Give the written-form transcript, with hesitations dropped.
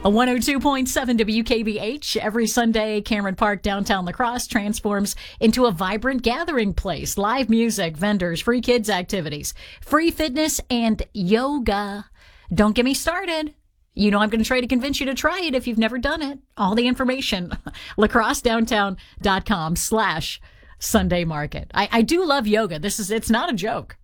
A 102.7 WKBH. Every Sunday, Cameron Park, downtown La Crosse, transforms into a vibrant gathering place. Live music, vendors, free kids activities, free fitness, and yoga. Don't get me started. You know I'm going to try to convince you to try it if you've never done it. All the information, lacrossedowntown.com/Sunday Market. I do love yoga. It's not a joke.